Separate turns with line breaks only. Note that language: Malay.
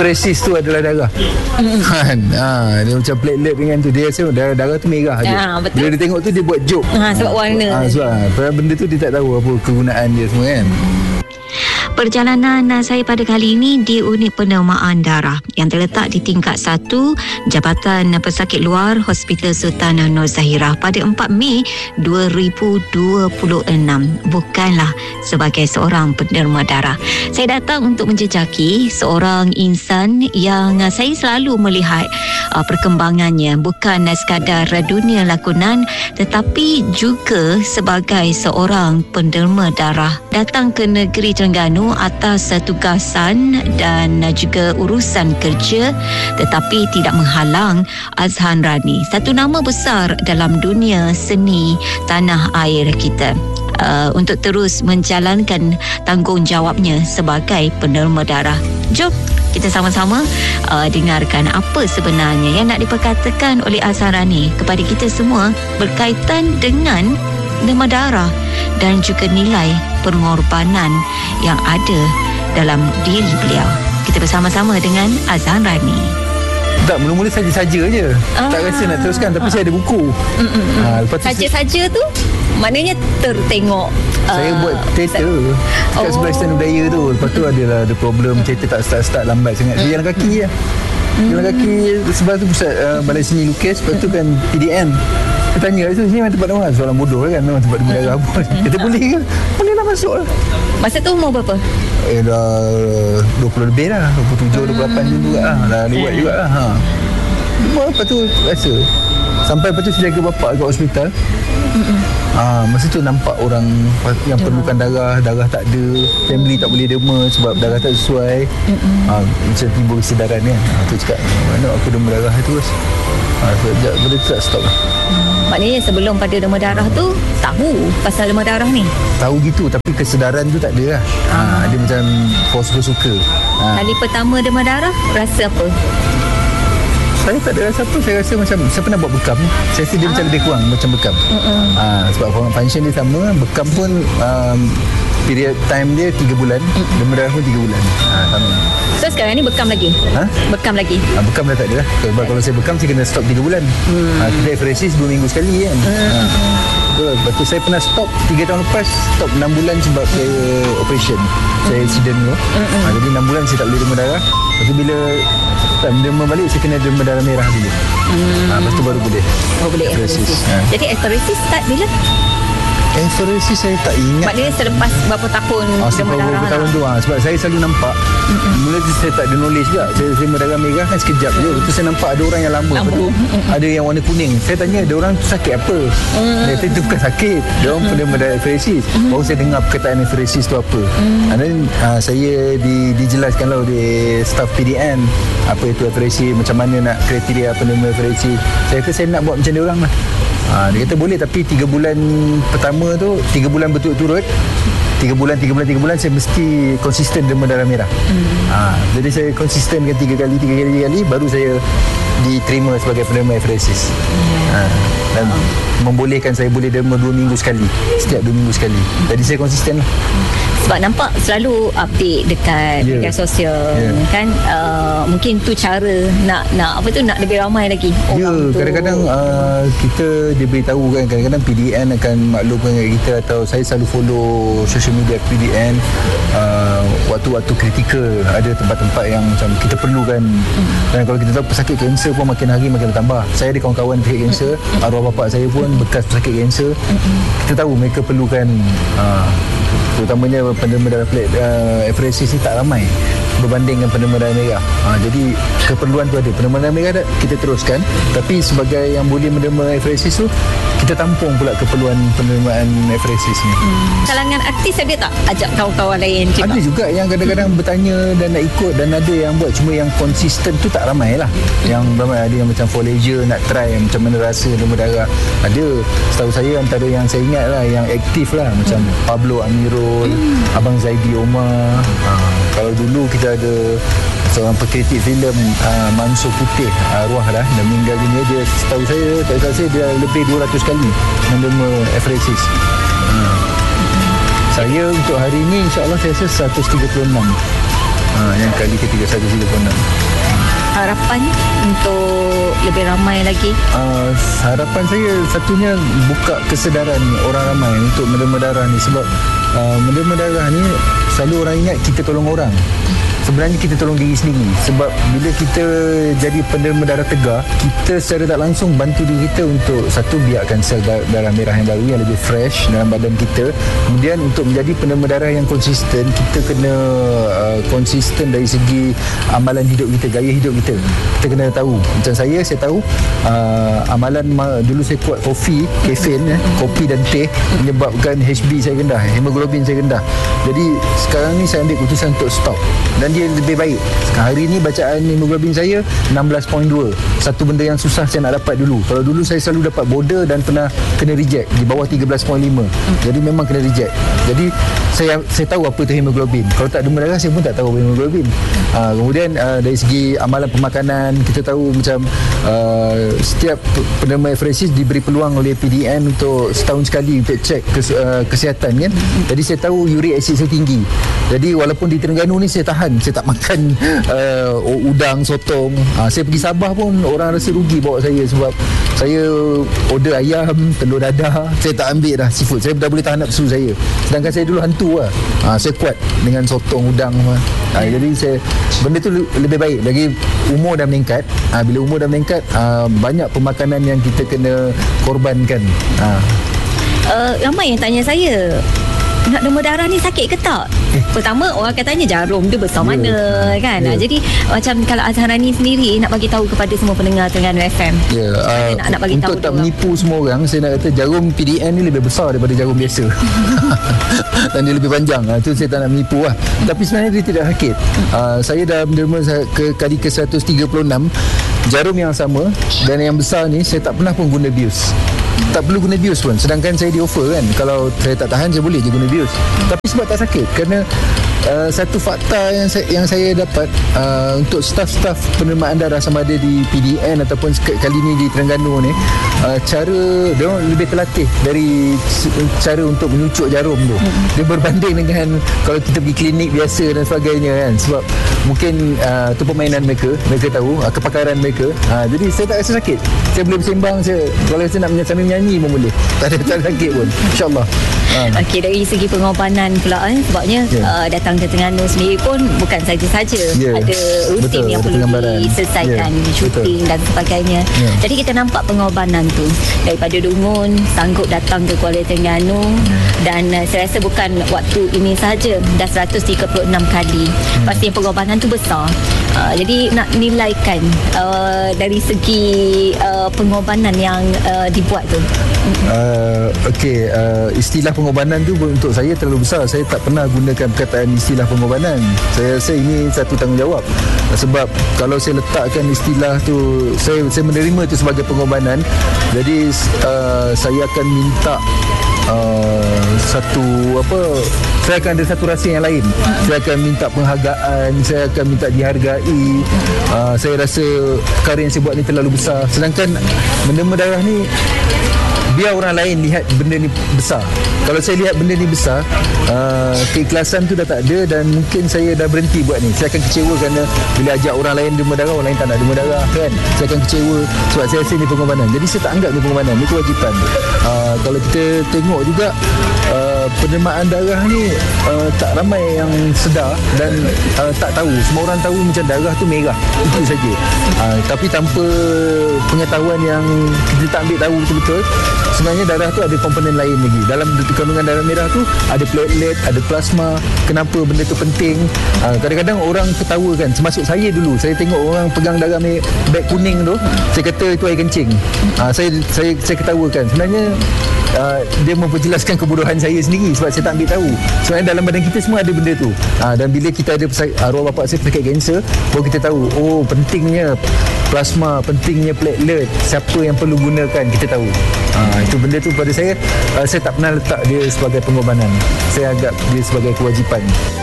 Efresis tu adalah darah. Kan? Dia macam platelet dengan tu. Dia rasa darah tu merah je.
Betul.
Bila dia tengok tu dia buat joke.
Sebab warna.
Sebab benda tu dia tak tahu apa kegunaan dia semua kan.
Perjalanan saya pada kali ini di unit pendermaan darah yang terletak di tingkat 1 Jabatan Pesakit Luar Hospital Sultan Nur Zahirah pada 4 Mei 2026. Bukanlah sebagai seorang penderma darah. Saya datang untuk menjejaki seorang insan yang saya selalu melihat perkembangannya, bukan sekadar dunia lakonan tetapi juga sebagai seorang penderma darah. Datang ke negeri Terengganu atas tugasan dan juga urusan kerja, tetapi tidak menghalang Azhan Rani, satu nama besar dalam dunia seni tanah air kita, untuk terus menjalankan tanggungjawabnya sebagai penderma darah. Jom kita sama-sama dengarkan apa sebenarnya yang nak diperkatakan oleh Azhan Rani kepada kita semua berkaitan dengan derma darah dan juga nilai pengorbanan yang ada dalam diri beliau. Kita bersama-sama dengan Azhan Rani.
Tak, mula-mula saja-saja je. Tak rasa nak teruskan, tapi saya ada buku.
Saja-saja tu maknanya tertengok.
Saya buat teater kat sebelah Istana Budaya tu. Lepas tu ada problem, teater tak start lambat sangat. Dia jalan kaki je. Jalan kaki sebelah tu pusat Balai Seni Lukis. Lepas tu kan PDN. Saya tanya, sini mana tempat nama? Soalan bodoh kan, memang tempat derma darah pun. Kata boleh ke? Boleh lah, masuk lah.
Masa tu umur berapa?
Dah 20 lebih lah, 27, 28 juga lah. Dah lewat juga lah. Lepas tu rasa sampai lepas tu saya jaga bapak kat hospital. Masa tu nampak orang yang perlukan darah tak ada, family tak boleh derma sebab darah tak sesuai. Macam timbul kesedaran kan. Tu cakap, mana aku derma darah terus. Sekejap benda tu tak stop lah.
Maknanya sebelum pada derma darah tu tahu pasal derma darah ni?
Tahu gitu, tapi kesedaran tu tak ada lah. Dia macam suka-suka.
Kali pertama derma darah rasa apa?
Saya tak ada rasa apa. Saya rasa macam saya pernah buat bekam. Saya rasa dia macam lebih kurang macam bekam. Sebab function dia sama. Bekam pun period time dia 3 bulan. Derma darah pun 3 bulan. Sama.
So sekarang ni bekam lagi? Bekam lagi?
Bekam dah tak ada lah. Sebab kalau saya bekam, saya kena stop 3 bulan. Kita efresis 2 minggu sekali kan. Lepas tu saya pernah stop 3 tahun lepas. Stop 6 bulan sebab saya operation. Saya accident dulu. Jadi 6 bulan saya tak boleh derma darah. Lepas tu bila derma balik, saya kena derma darah merah dulu. Lepas tu baru boleh.
Boleh efresis. Jadi efresis start bila?
Efresis saya tak ingat.
Maknanya selepas berapa tahun derma darah?
Berapa tahun tu sebab saya selalu nampak. Mula tu saya tak ada knowledge juga. Saya derma darah merah kan sekejap je. Lepas tu saya nampak ada orang yang lama. Lepas tu ada yang warna kuning. Saya tanya, ada orang tu sakit apa? Dia kata itu bukan sakit. Dia orang pun derma darah efresis. Baru saya dengar perkataan efresis tu apa. Dan saya dijelaskan lah oleh staff PDN apa itu efresis, macam mana nak kriteria penerima efresis. Saya kata saya nak buat macam dia orang lah. Dia kata boleh, tapi 3 bulan pertama tu 3 bulan berturut-turut 3 bulan saya mesti konsisten derma darah merah. Jadi saya konsistenkan 3 kali baru saya diterima sebagai penerima efresis. Dan membolehkan saya boleh derma 2 minggu sekali, setiap 2 minggu sekali. Jadi saya konsisten lah.
Sebab nampak selalu update dekat media sosial kan. Mungkin tu cara nak lebih ramai lagi orang tu.
Kadang-kadang kita diberitahu kan, kadang-kadang PDN akan maklumkan kita, atau saya selalu follow social media PDN. Waktu-waktu kritikal ada tempat-tempat yang macam kita perlukan. Dan kalau kita tahu pesakit kanser pun makin hari makin bertambah. Saya ada kawan-kawan pesakit kanser, arwah bapak saya pun bekas pesakit kanser. Kita tahu mereka perlukan terutamanya penderma darah efresis ni tak ramai berbanding dengan penderma darah merah. Jadi keperluan tu ada. Penderma darah merah kita teruskan, tapi sebagai yang boleh menderma efresis tu, kita tampung pula keperluan penerimaan efresis ni.
Kalangan artis ada tak ajak kawan-kawan lain juga? Ada
juga yang kadang-kadang bertanya dan nak ikut, dan ada yang buat, cuma yang konsisten tu tak ramai lah. Yang ramai ada yang macam for leisure, nak try macam mana rasa derma darah. Ada, setahu saya antara yang saya ingat lah, yang aktif lah, macam Pablo Amirul, Abang Zaidi Omar. Kalau dulu kita ada seorang pekritik filem Mansur Putih, arwah dah meninggal dunia. Dia setahu saya dia lebih 200 kali menderma efresis. Saya untuk hari ini insya-Allah saya rasa 136 yang kali ke 3136.
Harapan untuk lebih ramai lagi?
Harapan saya satunya buka kesedaran orang ramai untuk menderma darah ni. Sebab menderma darah ni selalu orang ingat kita tolong orang. Sebenarnya kita tolong diri sendiri. Sebab bila kita jadi penderma darah tegar, kita secara tak langsung bantu diri kita untuk satu, biarkan sel darah merah yang baru yang lebih fresh dalam badan kita. Kemudian untuk menjadi penderma darah yang konsisten, kita kena konsisten dari segi amalan hidup kita, gaya hidup kita. Kita kena tahu. Macam saya tahu amalan dulu saya kuat kopi, kafein, kopi dan teh menyebabkan HB saya rendah, hemoglobin saya rendah. Jadi sekarang ni saya ambil keputusan untuk stop dan dia lebih baik. Hari ni bacaan hemoglobin saya 16.2. Satu benda yang susah saya nak dapat dulu. Kalau dulu saya selalu dapat border dan pernah kena reject di bawah 13.5. Jadi memang kena reject. Jadi saya tahu apa tu hemoglobin. Kalau tak derma darah saya pun tak tahu apa hemoglobin. Kemudian dari segi amalan pemakanan, kita tahu macam setiap penderma afresis diberi peluang oleh PDN untuk setahun sekali untuk cek kesihatan kan. Jadi saya tahu uric acid saya tinggi. Jadi walaupun di Terengganu ni saya tahan, saya tak makan udang, sotong. Saya pergi Sabah pun orang rasa rugi bawa saya sebab saya order ayam, telur dadah. Saya tak ambil dah seafood. Saya dah boleh tahan nafsu saya. Sedangkan saya dulu hantu lah. Saya kuat dengan sotong, udang. Jadi benda tu lebih baik. Lagi umur dah meningkat. Bila umur dah meningkat, banyak pemakanan yang kita kena korbankan.
Ramai yang tanya saya, nak derma darah ni sakit ke tak? Pertama orang katanya jarum tu besar mana kan. Jadi macam kalau Azharani sendiri nak bagi tahu kepada semua pendengar Terengganu FM. Nak bagi tahu
untuk tak menipu semua orang, saya nak kata jarum PDN ni lebih besar daripada jarum biasa. Dan dia lebih panjang. Itu saya tak nak menipu lah. Tapi sebenarnya dia tidak sakit. Saya dah menderma kali ke 136 jarum yang sama dan yang besar ni saya tak pernah pun guna bius. Tak perlu guna bius pun. Sedangkan saya di offer kan, kalau saya tak tahan saya boleh je guna bius. Tapi sebab tak sakit, kerana satu fakta yang saya dapat untuk staf-staf penerimaan darah sama ada di PDN ataupun kali ni di Terengganu ni, cara dia lebih terlatih dari cara untuk menyucuk jarum tu. Dia berbanding dengan kalau kita pergi klinik biasa dan sebagainya kan. Sebab mungkin tu permainan mereka tahu kepakaran mereka. Jadi saya tak rasa sakit. Saya boleh bersembang, kalau saya nak sambil menyanyi pun boleh. Tak ada sakit pun, insyaAllah.
Okey, dari segi pengorbanan pula sebabnya datang ke Terengganu sendiri pun bukan saja-saja ada rutin yang perlu diselesaikan, syuting dan sebagainya. Jadi kita nampak pengorbanan tu daripada Dungun sanggup datang ke Kuala Terengganu dan saya rasa bukan waktu ini sahaja, dah 136 kali. Pasti pengorbanan tu besar. Jadi nak nilaikan dari segi pengorbanan yang dibuat tu.
Istilah pengorbanan tu untuk saya terlalu besar. Saya tak pernah gunakan perkataan istilah pengorbanan. Saya rasa ini satu tanggungjawab. Sebab kalau saya letakkan istilah tu, saya menerima itu sebagai pengorbanan. Jadi saya akan minta saya akan ada satu rasa yang lain. Saya akan minta penghargaan, saya akan minta dihargai. Saya rasa perkara yang saya buat ni terlalu besar. Sedangkan menderma darah ni, biar orang lain lihat benda ni besar. Kalau saya lihat benda ni besar, keikhlasan tu dah tak ada dan mungkin saya dah berhenti buat ni. Saya akan kecewa kerana bila ajak orang lain derma darah, orang lain tak nak derma darah kan. Saya akan kecewa sebab saya rasa ni pengorbanan. Jadi saya tak anggap ni pengorbanan, ni kewajipan. Kalau kita tengok juga penerimaan darah ni tak ramai yang sedar dan tak tahu. Semua orang tahu macam darah tu merah, itu saja. Tapi tanpa pengetahuan yang kita tak ambil tahu betul-betul, sebenarnya darah tu ada komponen lain lagi. Dalam kandungan darah merah tu ada platelet, ada plasma. Kenapa benda tu penting? Kadang-kadang orang ketawa kan, termasuk saya dulu. Saya tengok orang pegang darah beg kuning tu, saya kata itu air kencing. Saya ketawakan. Sebenarnya dia memperjelaskan kebodohan saya sendiri sebab saya tak ambil tahu. Sebenarnya dalam badan kita semua ada benda tu. Dan bila kita ada arwah bapa saya pesakit kanser, baru kita tahu, oh pentingnya plasma, pentingnya platelet, siapa yang perlu gunakan, kita tahu. Itu benda tu pada saya tak pernah letak dia sebagai pengorbanan. Saya anggap dia sebagai kewajipan.